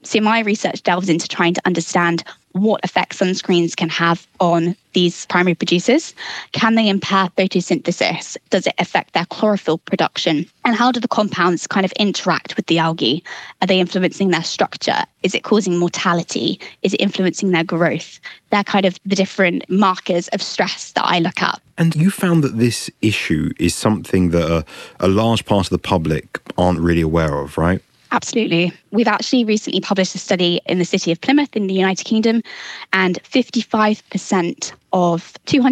So my research delves into trying to understand what effects sunscreens can have on these primary producers. Can they impair photosynthesis? Does it affect their chlorophyll production? And how do the compounds kind of interact with the algae? Are they influencing their structure? Is it causing mortality? Is it influencing their growth? They're kind of the different markers of stress that I look at. And you found that this issue is something that a large part of the public aren't really aware of, right? Absolutely. We've actually recently published a study in the city of Plymouth in the United Kingdom, and 55% of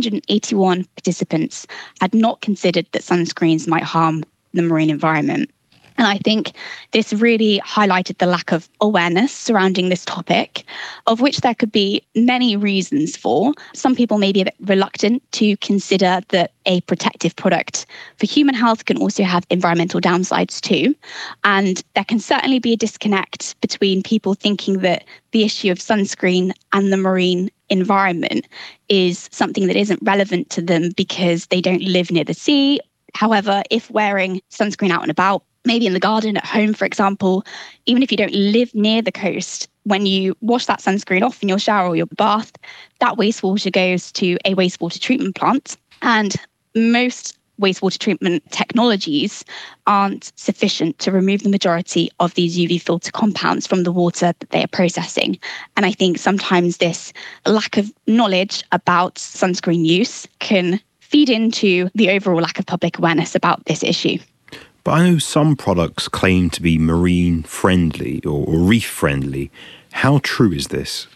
281 participants had not considered that sunscreens might harm the marine environment. And I think this really highlighted the lack of awareness surrounding this topic, of which there could be many reasons for. Some people may be a bit reluctant to consider that a protective product for human health can also have environmental downsides too. And there can certainly be a disconnect between people thinking that the issue of sunscreen and the marine environment is something that isn't relevant to them because they don't live near the sea. However, if wearing sunscreen out and about, maybe in the garden at home, for example, even if you don't live near the coast, when you wash that sunscreen off in your shower or your bath, that wastewater goes to a wastewater treatment plant. And most wastewater treatment technologies aren't sufficient to remove the majority of these UV filter compounds from the water that they are processing. And I think sometimes this lack of knowledge about sunscreen use can feed into the overall lack of public awareness about this issue. But I know some products claim to be marine friendly or reef friendly. How true is this?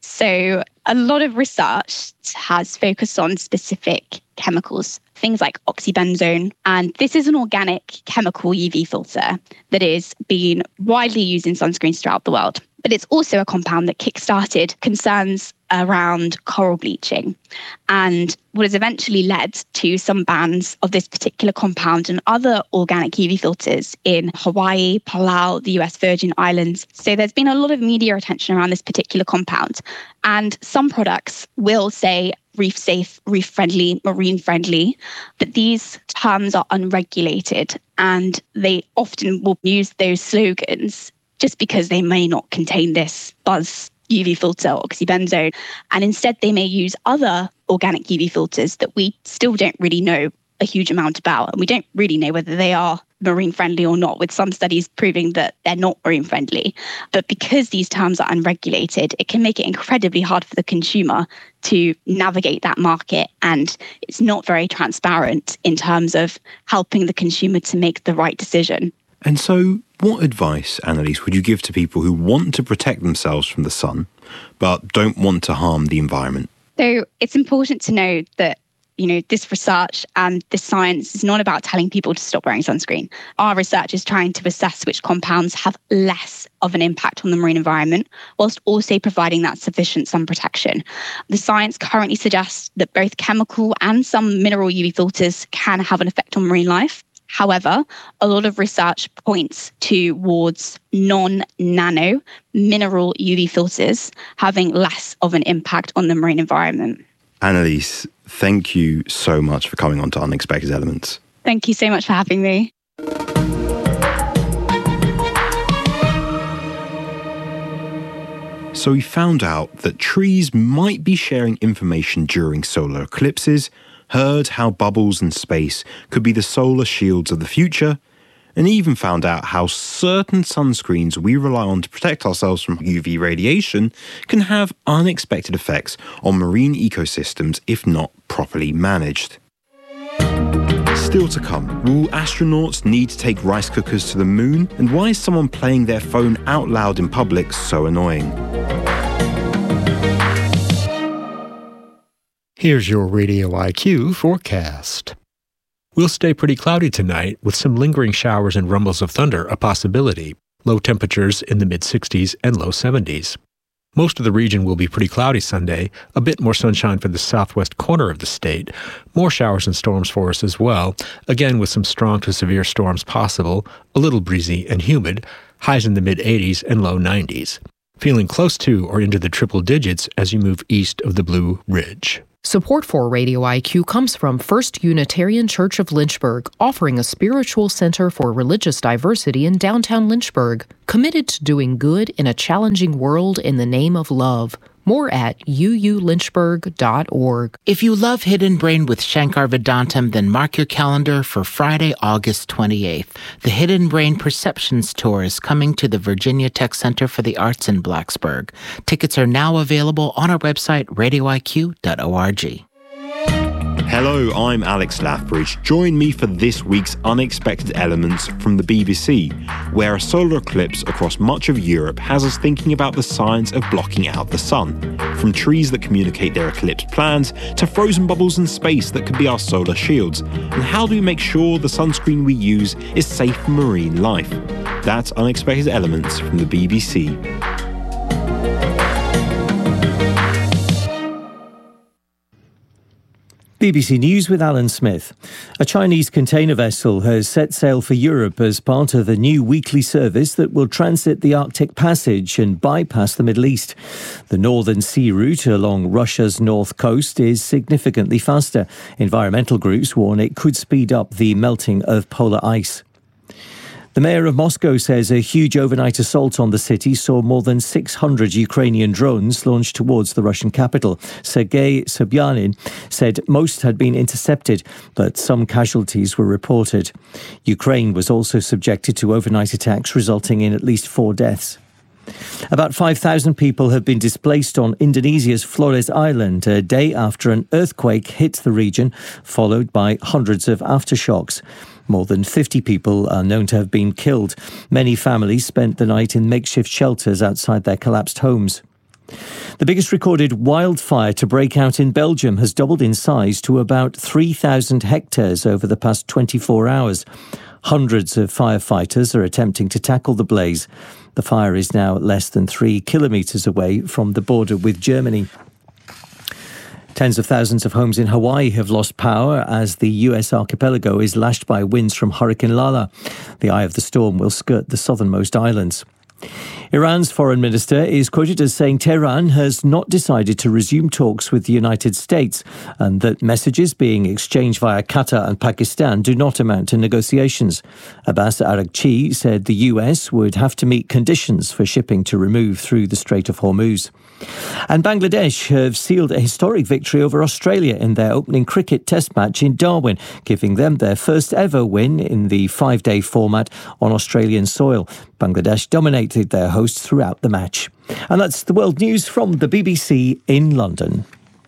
So a lot of research has focused on specific chemicals, things like oxybenzone. And this is an organic chemical UV filter that is being widely used in sunscreens throughout the world. But it's also a compound that kickstarted concerns around coral bleaching and what has eventually led to some bans of this particular compound and other organic UV filters in Hawaii, Palau, the US Virgin Islands. So there's been a lot of media attention around this particular compound. And some products will say reef safe, reef friendly, marine friendly, but these terms are unregulated and they often will use those slogans just because they may not contain this buzz UV filter, oxybenzone, and instead they may use other organic UV filters that we still don't really know a huge amount about, and we don't really know whether they are marine friendly or not, with some studies proving that they're not marine friendly. But because these terms are unregulated, it can make it incredibly hard for the consumer to navigate that market, and it's not very transparent in terms of helping the consumer to make the right decision. And so what advice, Annalise, would you give to people who want to protect themselves from the sun, but don't want to harm the environment? So it's important to know that, this research and this science is not about telling people to stop wearing sunscreen. Our research is trying to assess which compounds have less of an impact on the marine environment, whilst also providing that sufficient sun protection. The science currently suggests that both chemical and some mineral UV filters can have an effect on marine life. However, a lot of research points towards non-nano mineral UV filters having less of an impact on the marine environment. Annalise, thank you so much for coming on to Unexpected Elements. Thank you so much for having me. So we found out that trees might be sharing information during solar eclipses, heard how bubbles in space could be the solar shields of the future, and even found out how certain sunscreens we rely on to protect ourselves from UV radiation can have unexpected effects on marine ecosystems if not properly managed. Still to come, will astronauts need to take rice cookers to the moon? And why is someone playing their phone out loud in public so annoying? Here's your Radio IQ forecast. We'll stay pretty cloudy tonight, with some lingering showers and rumbles of thunder a possibility. Low temperatures in the mid-60s and low 70s. Most of the region will be pretty cloudy Sunday, a bit more sunshine for the southwest corner of the state, more showers and storms for us as well, again with some strong to severe storms possible, a little breezy and humid, highs in the mid-80s and low 90s. Feeling close to or into the triple digits as you move east of the Blue Ridge. Support for Radio IQ comes from First Unitarian Church of Lynchburg, offering a spiritual center for religious diversity in downtown Lynchburg, committed to doing good in a challenging world in the name of love. More at uulynchburg.org. If you love Hidden Brain with Shankar Vedantam, then mark your calendar for Friday, August 28th. The Hidden Brain Perceptions Tour is coming to the Virginia Tech Center for the Arts in Blacksburg. Tickets are now available on our website, radioiq.org. Hello, I'm Alex Lathbridge. Join me for this week's Unexpected Elements from the BBC, where a solar eclipse across much of Europe has us thinking about the science of blocking out the sun. From trees that communicate their eclipse plans to frozen bubbles in space that could be our solar shields. And how do we make sure the sunscreen we use is safe for marine life? That's Unexpected Elements from the BBC. BBC News with Alan Smith. A Chinese container vessel has set sail for Europe as part of a new weekly service that will transit the Arctic Passage and bypass the Middle East. The northern sea route along Russia's north coast is significantly faster. Environmental groups warn it could speed up the melting of polar ice. The mayor of Moscow says a huge overnight assault on the city saw more than 600 Ukrainian drones launched towards the Russian capital. Sergei Sobyanin said most had been intercepted, but some casualties were reported. Ukraine was also subjected to overnight attacks, resulting in at least 4 deaths. About 5,000 people have been displaced on Indonesia's Flores Island a day after an earthquake hit the region, followed by hundreds of aftershocks. More than 50 people are known to have been killed. Many families spent the night in makeshift shelters outside their collapsed homes. The biggest recorded wildfire to break out in Belgium has doubled in size to about 3,000 hectares over the past 24 hours. Hundreds of firefighters are attempting to tackle the blaze. The fire is now less than 3 kilometres away from the border with Germany. Tens of thousands of homes in Hawaii have lost power as the US archipelago is lashed by winds from Hurricane Lala. The eye of the storm will skirt the southernmost islands. Iran's foreign minister is quoted as saying Tehran has not decided to resume talks with the United States and that messages being exchanged via Qatar and Pakistan do not amount to negotiations. Abbas Araghchi said the US would have to meet conditions for shipping to remove through the Strait of Hormuz. And Bangladesh have sealed a historic victory over Australia in their opening cricket test match in Darwin, giving them their first ever win in the 5-day format on Australian soil. Bangladesh dominated their hosts throughout the match. And that's the world news from the BBC in London.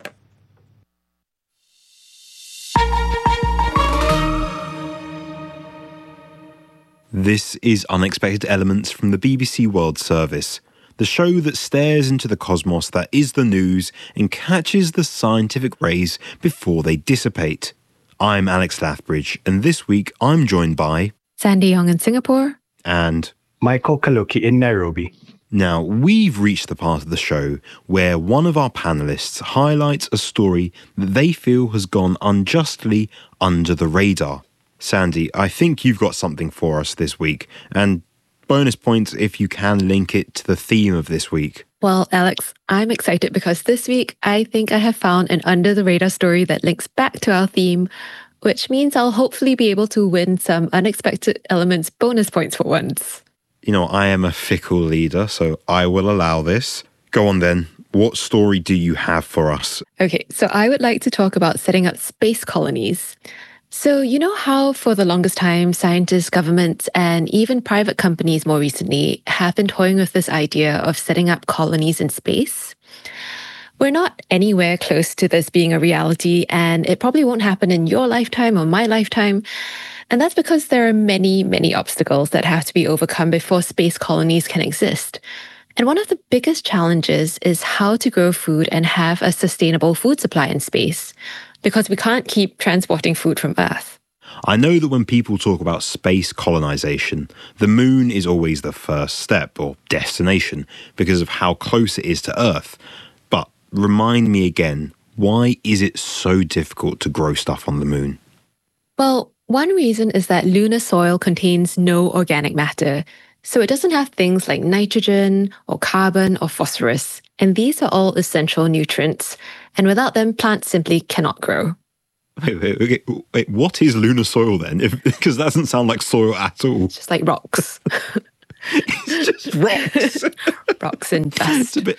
This is Unexpected Elements from the BBC World Service, the show that stares into the cosmos that is the news and catches the scientific rays before they dissipate. I'm Alex Lathbridge, and this week I'm joined by Sandy Young in Singapore and Michael Kaluki in Nairobi. Now, we've reached the part of the show where one of our panellists highlights a story that they feel has gone unjustly under the radar. Sandy, I think you've got something for us this week, and bonus points if you can link it to the theme of this week. Well, Alex, I'm excited because this week I think I have found an under-the-radar story that links back to our theme, which means I'll hopefully be able to win some Unexpected Elements bonus points for once. You know, I am a fickle leader, so I will allow this. Go on then. What story do you have for us? Okay, so I would like to talk about setting up space colonies. So you know how for the longest time, scientists, governments, and even private companies more recently have been toying with this idea of setting up colonies in space? We're not anywhere close to this being a reality, and it probably won't happen in your lifetime or my lifetime. And that's because there are many, many obstacles that have to be overcome before space colonies can exist. And one of the biggest challenges is how to grow food and have a sustainable food supply in space, because we can't keep transporting food from Earth. I know that when people talk about space colonization, the moon is always the first step or destination because of how close it is to Earth. But remind me again, why is it so difficult to grow stuff on the moon? Well, one reason is that lunar soil contains no organic matter. So it doesn't have things like nitrogen or carbon or phosphorus. And these are all essential nutrients. And without them, plants simply cannot grow. Wait, what is lunar soil then? Because that doesn't sound like soil at all. It's just like rocks. It's just rocks. Rocks and dust. It's a bit...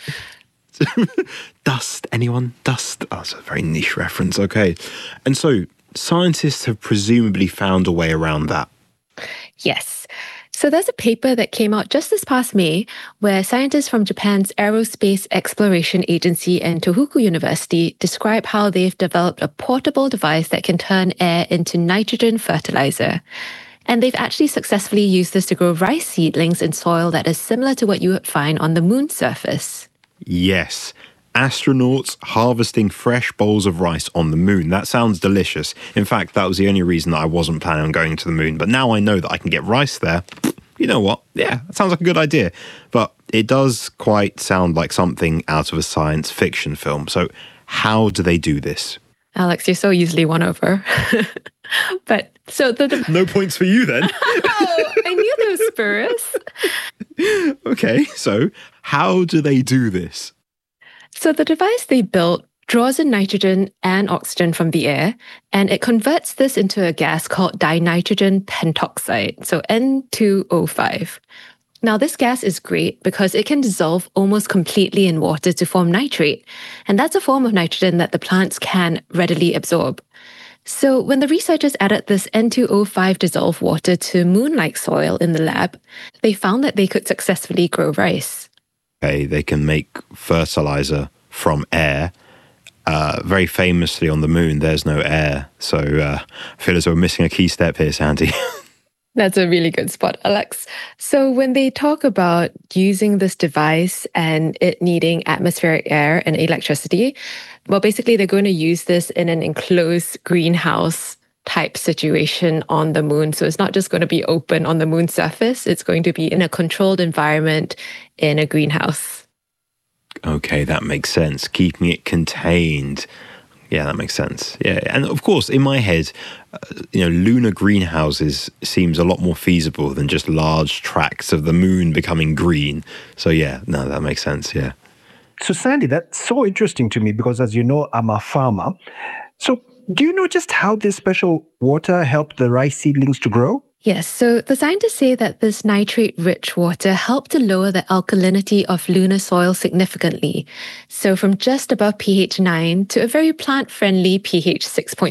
Dust, anyone? Dust? Oh, that's a very niche reference. Okay. And so scientists have presumably found a way around that. Yes. So there's a paper that came out just this past May where scientists from Japan's Aerospace Exploration Agency and Tohoku University describe how they've developed a portable device that can turn air into nitrogen fertilizer. And they've actually successfully used this to grow rice seedlings in soil that is similar to what you would find on the moon's surface. Yes. Astronauts harvesting fresh bowls of rice on the moon. That sounds delicious. In fact, that was the only reason that I wasn't planning on going to the moon. But now I know that I can get rice there. You know what? Yeah, that sounds like a good idea. But it does quite sound like something out of a science fiction film. So how do they do this? Alex, you're so easily won over. No points for you then. Oh, I knew there was spurs. Okay, so how do they do this? So the device they built draws in nitrogen and oxygen from the air, and it converts this into a gas called dinitrogen pentoxide, so N2O5. Now, this gas is great because it can dissolve almost completely in water to form nitrate, and that's a form of nitrogen that the plants can readily absorb. So when the researchers added this N2O5 dissolved water to moon-like soil in the lab, they found that they could successfully grow rice. Okay, they can make fertilizer from air. Very famously on the moon, there's no air. So I feel as though we're missing a key step here, Sandy. That's a really good spot, Alex. So when they talk about using this device and it needing atmospheric air and electricity, well, basically they're going to use this in an enclosed greenhouse type situation on the moon. So it's not just going to be open on the moon's surface. It's going to be in a controlled environment in a greenhouse. Okay, that makes sense. Keeping it contained. Yeah, that makes sense. Yeah, and of course, in my head, lunar greenhouses seems a lot more feasible than just large tracts of the moon becoming green. So yeah, no, that makes sense, yeah. So Sandy, that's so interesting to me because as you know, I'm a farmer. So do you know just how this special water helped the rice seedlings to grow? Yes, so the scientists say that this nitrate-rich water helped to lower the alkalinity of lunar soil significantly. So from just above pH 9 to a very plant-friendly pH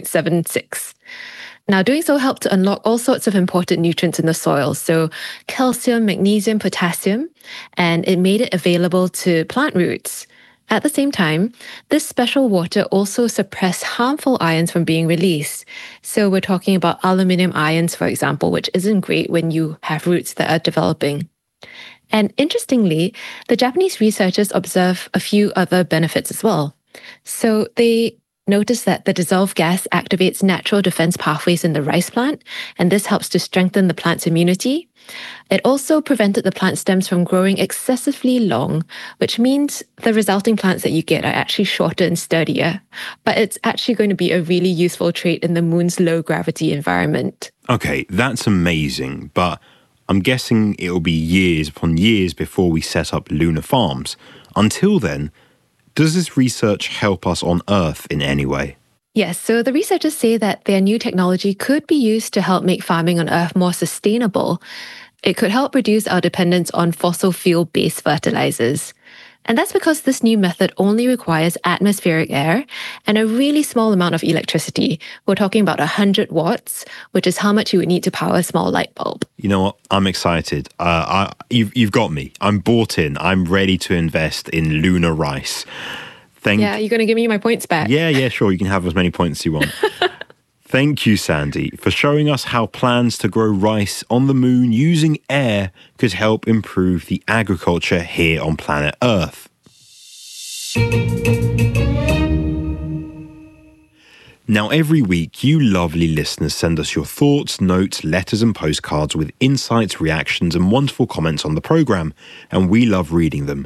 6.76. Now, doing so helped to unlock all sorts of important nutrients in the soil, so calcium, magnesium, potassium, and it made it available to plant roots. At the same time, this special water also suppressed harmful ions from being released. So we're talking about aluminium ions, for example, which isn't great when you have roots that are developing. And interestingly, the Japanese researchers observe a few other benefits as well. So they notice that the dissolved gas activates natural defense pathways in the rice plant, and this helps to strengthen the plant's immunity. It also prevented the plant stems from growing excessively long, which means the resulting plants that you get are actually shorter and sturdier. But it's actually going to be a really useful trait in the moon's low gravity environment. Okay, that's amazing, but I'm guessing it'll be years upon years before we set up lunar farms. Until then, does this research help us on Earth in any way? Yes, so the researchers say that their new technology could be used to help make farming on Earth more sustainable. It could help reduce our dependence on fossil fuel-based fertilizers. And that's because this new method only requires atmospheric air and a really small amount of electricity. We're talking about 100 watts, which is how much you would need to power a small light bulb. You know what? I'm excited. You've got me. I'm bought in. I'm ready to invest in lunar rice. Yeah, you're going to give me my points back? Yeah, sure. You can have as many points as you want. Thank you, Sandy, for showing us how plans to grow rice on the moon using air could help improve the agriculture here on planet Earth. Now, every week, you lovely listeners send us your thoughts, notes, letters and postcards with insights, reactions and wonderful comments on the programme, and we love reading them.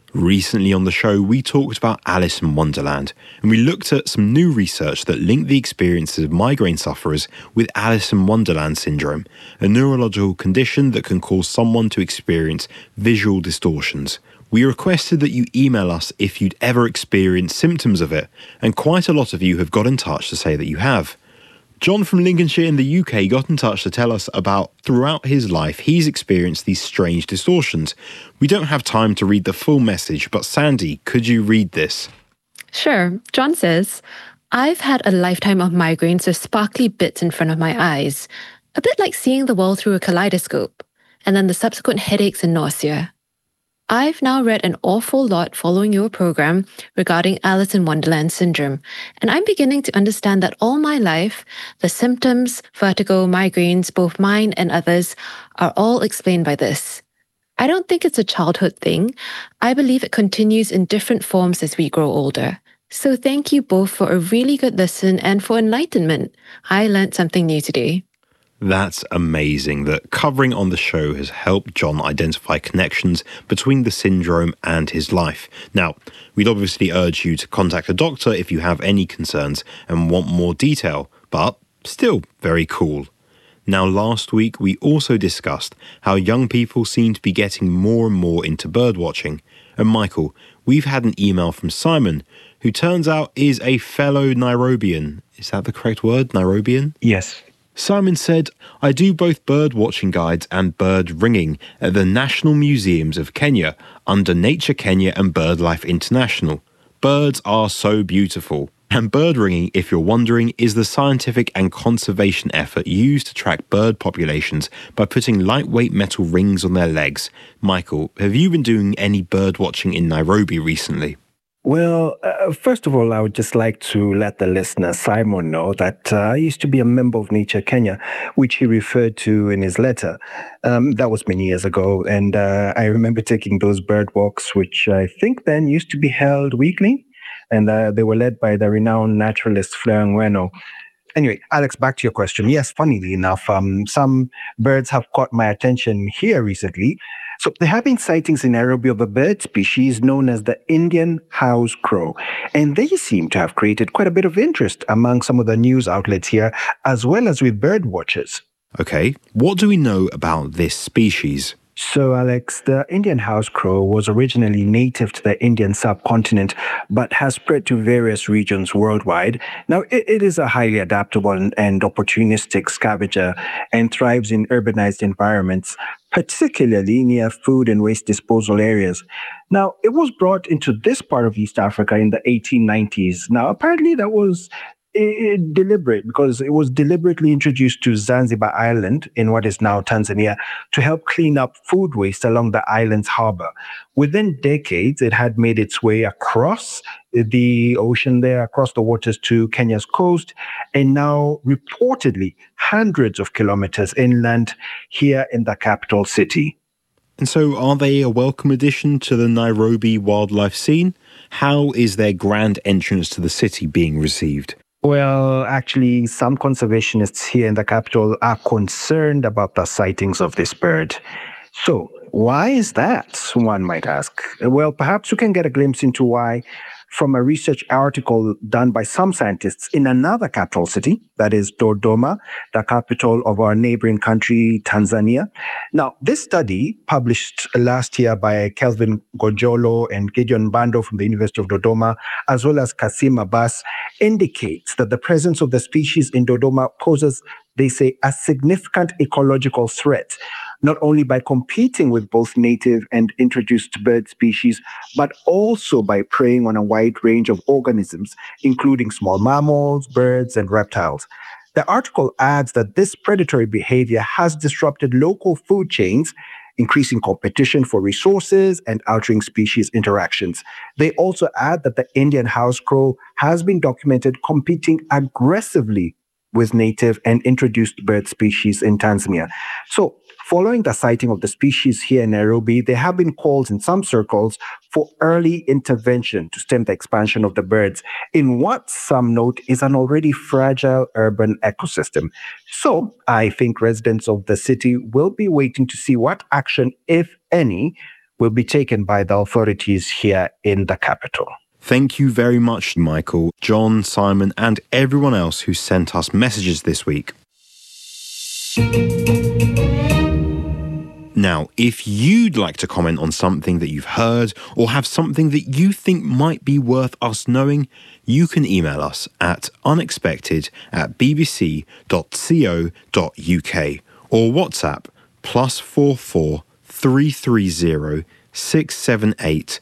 Recently on the show, we talked about Alice in Wonderland, and we looked at some new research that linked the experiences of migraine sufferers with Alice in Wonderland syndrome, a neurological condition that can cause someone to experience visual distortions. We requested that you email us if you'd ever experienced symptoms of it, and quite a lot of you have got in touch to say that you have. John from Lincolnshire in the UK got in touch to tell us about throughout his life he's experienced these strange distortions. We don't have time to read the full message, but Sandy, could you read this? Sure. John says, I've had a lifetime of migraines with sparkly bits in front of my eyes, a bit like seeing the world through a kaleidoscope, and then the subsequent headaches and nausea. I've now read an awful lot following your program regarding Alice in Wonderland syndrome, and I'm beginning to understand that all my life, the symptoms, vertigo, migraines, both mine and others, are all explained by this. I don't think it's a childhood thing. I believe it continues in different forms as we grow older. So thank you both for a really good listen and for enlightenment. I learned something new today. That's amazing that covering on the show has helped John identify connections between the syndrome and his life. Now, we'd obviously urge you to contact a doctor if you have any concerns and want more detail, but still very cool. Now, last week we also discussed how young people seem to be getting more and more into bird watching. And Michael, we've had an email from Simon, who turns out is a fellow Nairobian. Is that the correct word, Nairobian? Yes. Simon said, I do both bird watching guides and bird ringing at the National Museums of Kenya under Nature Kenya and BirdLife International. Birds are so beautiful. And bird ringing, if you're wondering, is the scientific and conservation effort used to track bird populations by putting lightweight metal rings on their legs. Michael, have you been doing any bird watching in Nairobi recently? Well, first of all, I would just like to let the listener, Simon, know that I used to be a member of Nature Kenya, which he referred to in his letter. That was many years ago. And I remember taking those bird walks, which I think then used to be held weekly. And they were led by the renowned naturalist Fleur Ngweno. Anyway, Alex, back to your question. Yes, funnily enough, some birds have caught my attention here recently. So there have been sightings in Nairobi of a bird species known as the Indian house crow. And they seem to have created quite a bit of interest among some of the news outlets here, as well as with bird watchers. Okay, what do we know about this species? So, Alex, the Indian house crow was originally native to the Indian subcontinent, but has spread to various regions worldwide. Now, it is a highly adaptable and opportunistic scavenger and thrives in urbanized environments, particularly near food and waste disposal areas. Now, it was brought into this part of East Africa in the 1890s. Now, apparently that was deliberate, because it was deliberately introduced to Zanzibar Island in what is now Tanzania to help clean up food waste along the island's harbor. Within decades, it had made its way across the ocean there, across the waters to Kenya's coast, and now reportedly hundreds of kilometers inland here in the capital city. And so are they a welcome addition to the Nairobi wildlife scene? How is their grand entrance to the city being received? Well, actually, some conservationists here in the capital are concerned about the sightings of this bird. So, why is that, one might ask? Well, perhaps you can get a glimpse into why from a research article done by some scientists in another capital city, that is Dodoma, the capital of our neighboring country, Tanzania. Now, this study, published last year by Kelvin Gojolo and Gideon Bando from the University of Dodoma, as well as Kasim Abbas, indicates that the presence of the species in Dodoma poses, they say, a significant ecological threat, not only by competing with both native and introduced bird species, but also by preying on a wide range of organisms, including small mammals, birds, and reptiles. The article adds that this predatory behavior has disrupted local food chains, increasing competition for resources and altering species interactions. They also add that the Indian house crow has been documented competing aggressively with native and introduced bird species in Tanzania. So, following the sighting of the species here in Nairobi, there have been calls in some circles for early intervention to stem the expansion of the birds in what some note is an already fragile urban ecosystem. So, I think residents of the city will be waiting to see what action, if any, will be taken by the authorities here in the capital. Thank you very much, Michael, John, Simon, and everyone else who sent us messages this week. Now, if you'd like to comment on something that you've heard or have something that you think might be worth us knowing, you can email us at unexpected@bbc.co.uk or WhatsApp +44 330 678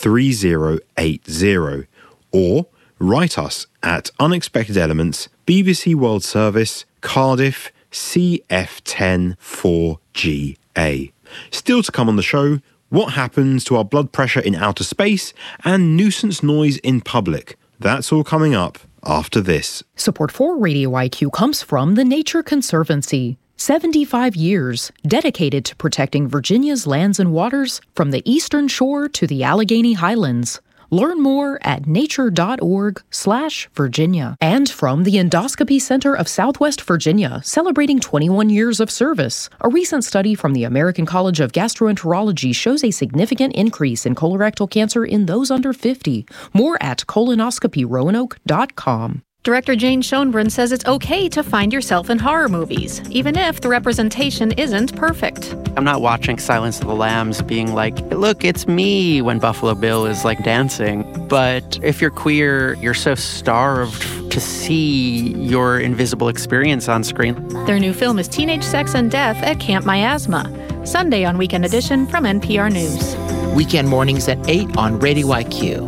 3080, or write us at Unexpected Elements, BBC World Service, Cardiff, CF10 4GA. Still to come on the show, what happens to our blood pressure in outer space and nuisance noise in public. That's all coming up after this. Support for Radio IQ comes from the Nature Conservancy. 75 years dedicated to protecting Virginia's lands and waters from the Eastern Shore to the Allegheny Highlands. Learn more at nature.org/Virginia. And from the Endoscopy Center of Southwest Virginia, celebrating 21 years of service. A recent study from the American College of Gastroenterology shows a significant increase in colorectal cancer in those under 50. More at colonoscopyroanoke.com. Director Jane Schoenbrunn says it's okay to find yourself in horror movies, even if the representation isn't perfect. I'm not watching Silence of the Lambs being like, look, it's me, when Buffalo Bill is like dancing. But if you're queer, you're so starved to see your invisible experience on screen. Their new film is Teenage Sex and Death at Camp Miasma. Sunday on Weekend Edition from NPR News. Weekend mornings at 8 on Radio IQ.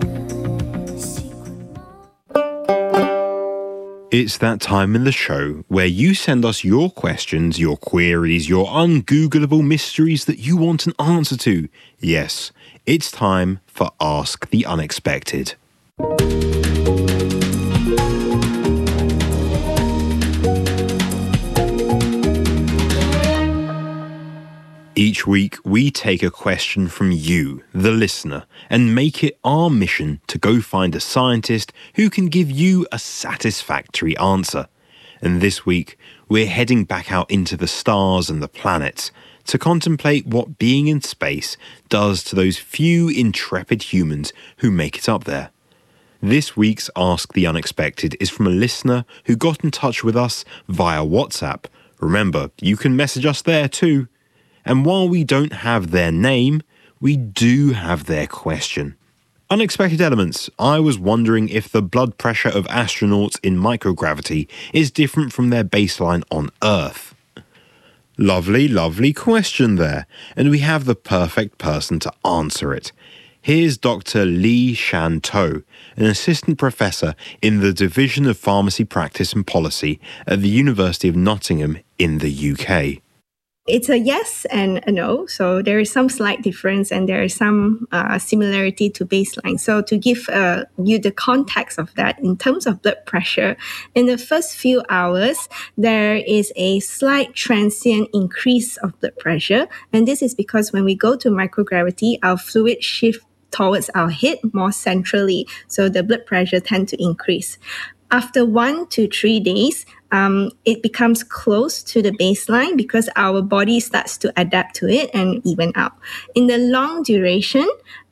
It's that time in the show where you send us your questions, your queries, your ungoogleable mysteries that you want an answer to. Yes, it's time for Ask the Unexpected. Each week, we take a question from you, the listener, and make it our mission to go find a scientist who can give you a satisfactory answer. And this week, we're heading back out into the stars and the planets to contemplate what being in space does to those few intrepid humans who make it up there. This week's Ask the Unexpected is from a listener who got in touch with us via WhatsApp. Remember, you can message us there too. And while we don't have their name, we do have their question. Unexpected Elements, I was wondering if the blood pressure of astronauts in microgravity is different from their baseline on Earth. Lovely, lovely question there, and we have the perfect person to answer it. Here's Dr. Lee Shan-to, an assistant professor in the Division of Pharmacy Practice and Policy at the University of Nottingham in the UK. It's a yes and a no. So there is some slight difference and there is some similarity to baseline. So to give you the context of that, in terms of blood pressure, in the first few hours, there is a slight transient increase of blood pressure. And this is because when we go to microgravity, our fluid shift towards our head more centrally. So the blood pressure tends to increase. After 1 to 3 days, it becomes close to the baseline because our body starts to adapt to it and even out. In the long duration,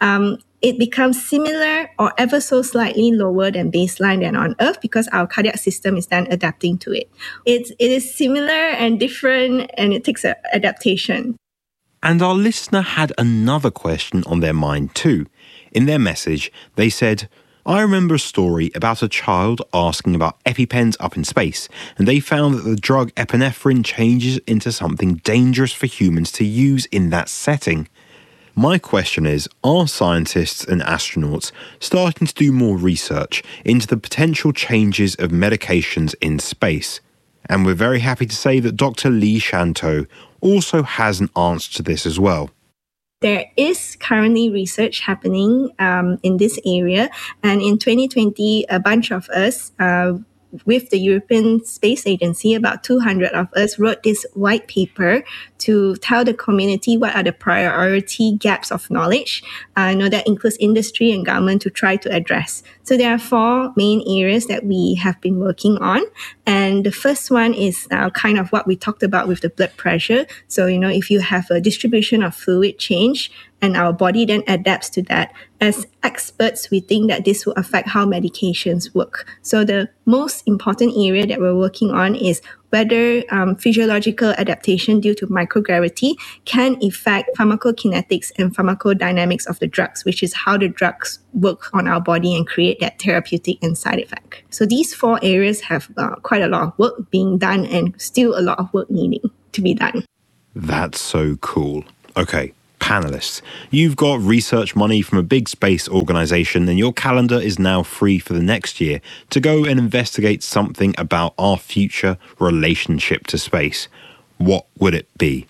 it becomes similar or ever so slightly lower than baseline than on Earth because our cardiac system is then adapting to it. It is similar and different, and it takes adaptation. And our listener had another question on their mind too. In their message, they said, I remember a story about a child asking about EpiPens up in space, and they found that the drug epinephrine changes into something dangerous for humans to use in that setting. My question is, are scientists and astronauts starting to do more research into the potential changes of medications in space? And we're very happy to say that Dr. Lee Shan-to also has an answer to this as well. There is currently research happening in this area. And in 2020, a bunch of us with the European Space Agency, about 200 of us wrote this white paper to tell the community what are the priority gaps of knowledge. That includes industry and government to try to address. So there are 4 main areas that we have been working on. And the first one is kind of what we talked about with the blood pressure. So, if you have a distribution of fluid change, and our body then adapts to that. As experts, we think that this will affect how medications work. So the most important area that we're working on is whether physiological adaptation due to microgravity can affect pharmacokinetics and pharmacodynamics of the drugs, which is how the drugs work on our body and create that therapeutic and side effect. So these 4 areas have quite a lot of work being done and still a lot of work needing to be done. That's so cool. Okay, panelists, you've got research money from a big space organization and your calendar is now free for the next year to go and investigate something about our future relationship to space. What would it be?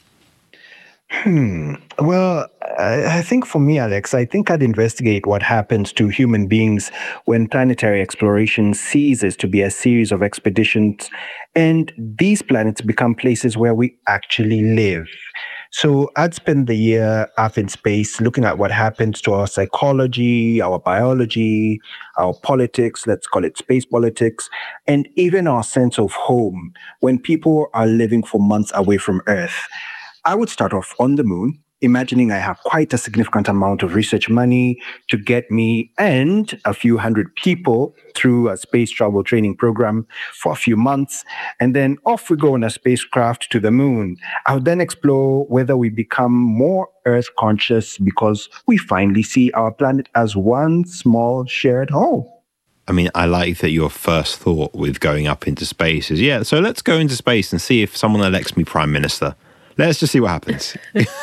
Well, I think for me, Alex, I think I'd investigate what happens to human beings when planetary exploration ceases to be a series of expeditions and these planets become places where we actually live. So I'd spend the year up in space looking at what happens to our psychology, our biology, our politics, let's call it space politics, and even our sense of home when people are living for months away from Earth. I would start off on the moon, imagining I have quite a significant amount of research money to get me and a few hundred people through a space travel training program for a few months. And then off we go on a spacecraft to the moon. I would then explore whether we become more Earth conscious because we finally see our planet as one small shared home. I mean, I like that your first thought with going up into space is, yeah, so let's go into space and see if someone elects me Prime Minister. Let's just see what happens.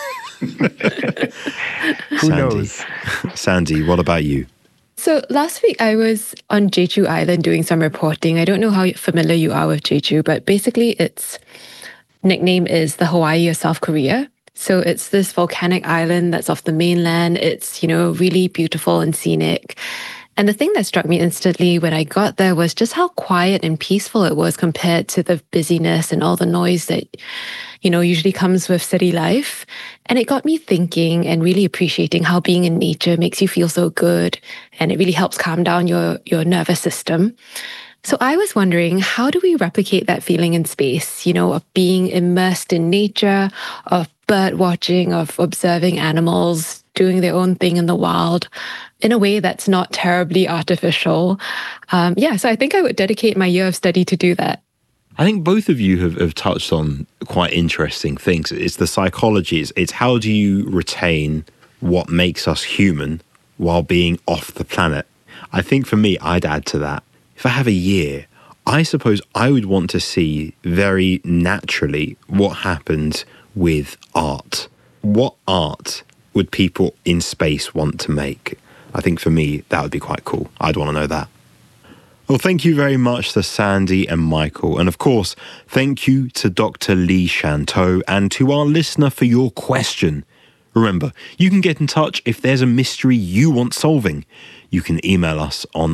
Who knows? Sandy, what about you? So last week I was on Jeju Island doing some reporting. I don't know how familiar you are with Jeju, but basically its nickname is the Hawaii of South Korea. So it's this volcanic island that's off the mainland. It's, really beautiful and scenic. And the thing that struck me instantly when I got there was just how quiet and peaceful it was compared to the busyness and all the noise that, usually comes with city life. And it got me thinking and really appreciating how being in nature makes you feel so good. And it really helps calm down your nervous system. So I was wondering, how do we replicate that feeling in space, of being immersed in nature, of bird watching, of observing animals doing their own thing in the wild in a way that's not terribly artificial. So I think I would dedicate my year of study to do that. I think both of you have touched on quite interesting things. It's the psychology. It's how do you retain what makes us human while being off the planet? I think for me, I'd add to that. If I have a year, I suppose I would want to see very naturally what happens with art. What art would people in space want to make? I think for me, that would be quite cool. I'd want to know that. Well, thank you very much to Sandy and Michael. And of course, thank you to Dr. Lee Shantou and to our listener for your question. Remember, you can get in touch if there's a mystery you want solving. You can email us on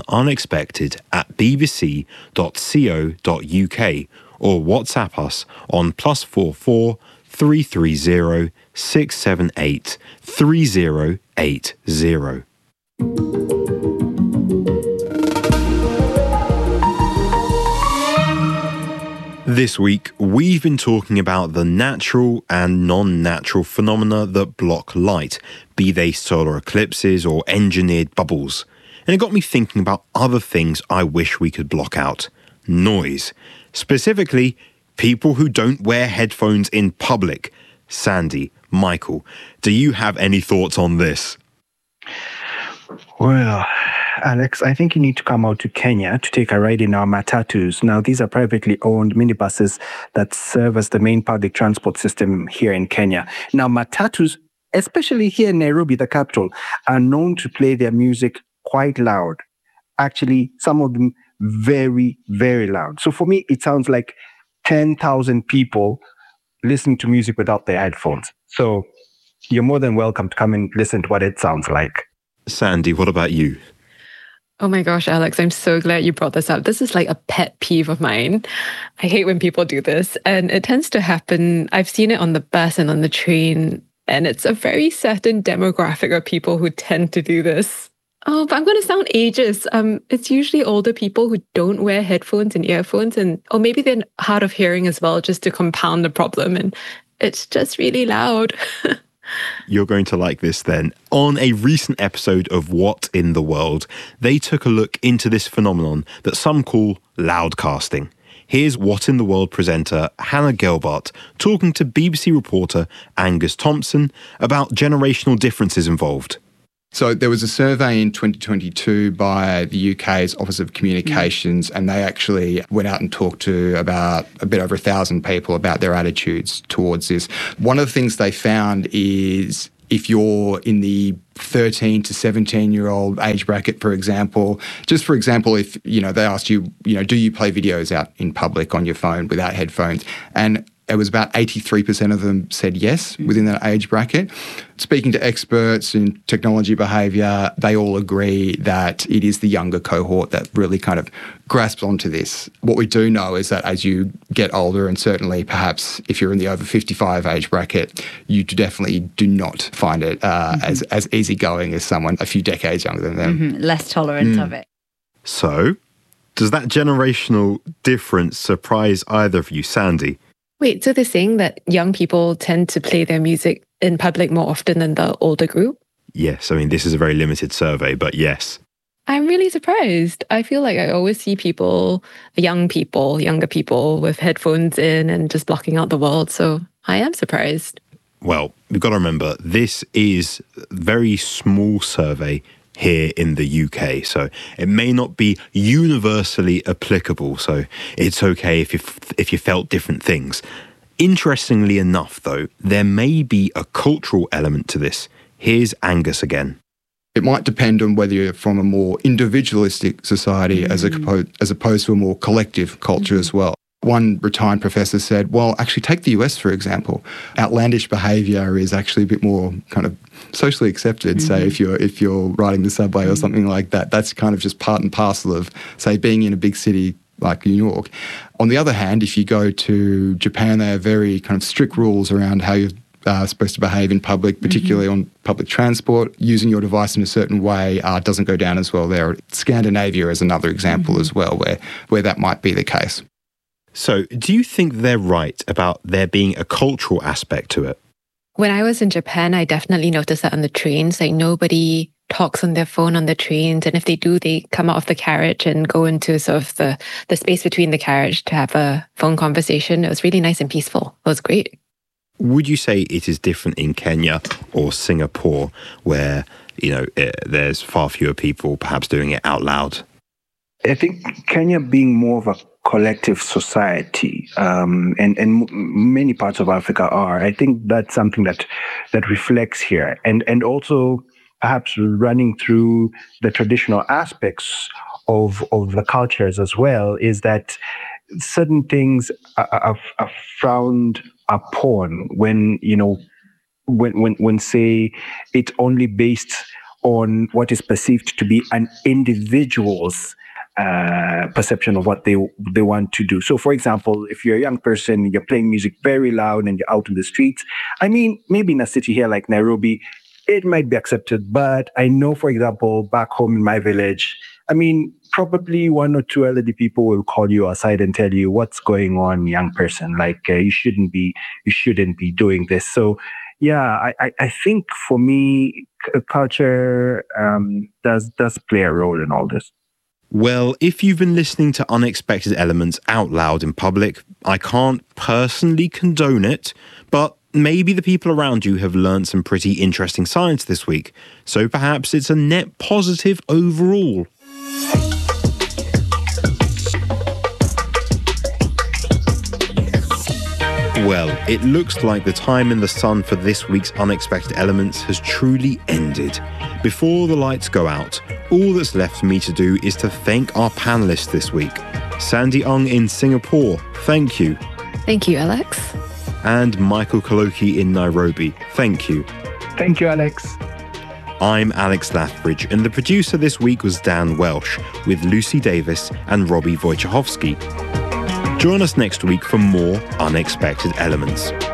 unexpected@bbc.co.uk or WhatsApp us on +44 330 678 3080. This week, we've been talking about the natural and non-natural phenomena that block light, be they solar eclipses or engineered bubbles. And it got me thinking about other things I wish we could block out. Noise. Specifically, people who don't wear headphones in public. Sandy, Michael, do you have any thoughts on this? Well, Alex, I think you need to come out to Kenya to take a ride in our matatus. Now, these are privately owned minibuses that serve as the main public transport system here in Kenya. Now, matatus, especially here in Nairobi, the capital, are known to play their music quite loud. Actually, some of them very, very loud. So for me, it sounds like 10,000 people listening to music without their headphones. So you're more than welcome to come and listen to what it sounds like. Sandy, what about you? Oh my gosh, Alex, I'm so glad you brought this up. This is like a pet peeve of mine. I hate when people do this. And it tends to happen, I've seen it on the bus and on the train, and it's a very certain demographic of people who tend to do this. Oh, but I'm going to sound ageist. It's usually older people who don't wear headphones and earphones, or maybe they're hard of hearing as well, just to compound the problem. And it's just really loud. You're going to like this then. On a recent episode of What in the World, they took a look into this phenomenon that some call loudcasting. Here's What in the World presenter Hannah Gelbart talking to BBC reporter Angus Thompson about generational differences involved. So there was a survey in 2022 by the UK's Office of Communications, and they actually went out and talked to about a bit over 1,000 people about their attitudes towards this. One of the things they found is if you're in the 13 to 17-year-old age bracket, for example, if, they asked you, do you play videos out in public on your phone without headphones? And it was about 83% of them said yes within that age bracket. Speaking to experts in technology behaviour, they all agree that it is the younger cohort that really kind of grasps onto this. What we do know is that as you get older, and certainly perhaps if you're in the over 55 age bracket, you definitely do not find it as easygoing as someone a few decades younger than them. Less tolerant of it. So, does that generational difference surprise either of you, Sandy? Wait, so they're saying that young people tend to play their music in public more often than the older group? Yes, I mean, this is a very limited survey, but yes. I'm really surprised. I feel like I always see younger people with headphones in and just blocking out the world. So I am surprised. Well, we've got to remember, this is a very small survey here in the UK, so it may not be universally applicable, so it's okay if you felt different things. Interestingly enough, though, there may be a cultural element to this. Here's Angus again. It might depend on whether you're from a more individualistic society as opposed to a more collective culture as well. One retired professor said, well, actually take the US, for example. Outlandish behaviour is actually a bit more kind of socially accepted. Say if you're riding the subway or something like that, that's kind of just part and parcel of, say, being in a big city like New York. On the other hand, if you go to Japan, they have very kind of strict rules around how you're supposed to behave in public, particularly on public transport. Using your device in a certain way doesn't go down as well there. Scandinavia is another example as well where that might be the case. So, do you think they're right about there being a cultural aspect to it? When I was in Japan, I definitely noticed that on the trains, like nobody talks on their phone on the trains. And if they do, they come out of the carriage and go into sort of the space between the carriage to have a phone conversation. It was really nice and peaceful. It was great. Would you say it is different in Kenya or Singapore where, there's far fewer people perhaps doing it out loud? I think Kenya being more of a collective society, and many parts of Africa are. I think that's something that reflects here, and also perhaps running through the traditional aspects of the cultures as well is that certain things are frowned upon when say it's only based on what is perceived to be an individual's perception of what they want to do. So, for example, if you're a young person, you're playing music very loud and you're out in the streets, I mean, maybe in a city here like Nairobi, it might be accepted. But I know, for example, back home in my village, I mean, probably one or two elderly people will call you aside and tell you what's going on, young person. Like you shouldn't be doing this. So, yeah, I think for me, culture does play a role in all this. Well, if you've been listening to Unexpected Elements out loud in public, I can't personally condone it, but maybe the people around you have learned some pretty interesting science this week, so perhaps it's a net positive overall. Well, it looks like the time in the sun for this week's Unexpected Elements has truly ended. Before the lights go out, all that's left for me to do is to thank our panellists this week. Sandy Ung in Singapore, thank you. Thank you, Alex. And Michael Kaloki in Nairobi, thank you. Thank you, Alex. I'm Alex Lathbridge, and the producer this week was Dan Welsh, with Lucy Davis and Robbie Wojciechowski. Join us next week for more Unexpected Elements.